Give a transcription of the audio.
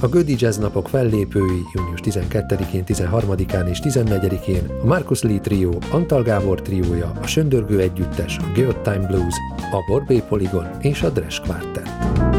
A Gödi Jazz napok fellépői június 12-én, 13-án és 14-én a Marcus Lee Trio, Antal Gábor triója, a Söndörgő Együttes, a Good Time Blues, a Borbély Polygon és a Dresch Quartet.